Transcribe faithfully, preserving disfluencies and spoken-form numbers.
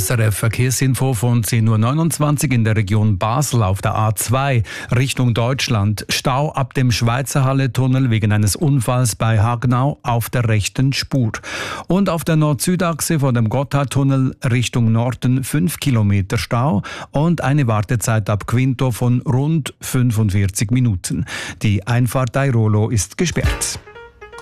S R F Verkehrsinfo von zehn Uhr neunundzwanzig in der Region Basel auf der A zwei Richtung Deutschland. Stau ab dem Schweizerhalle-Tunnel wegen eines Unfalls bei Hagnau auf der rechten Spur. Und auf der Nord-Süd-Achse von dem Gotthardtunnel Richtung Norden fünf Kilometer Stau und eine Wartezeit ab Quinto von rund fünfundvierzig Minuten. Die Einfahrt Airolo ist gesperrt.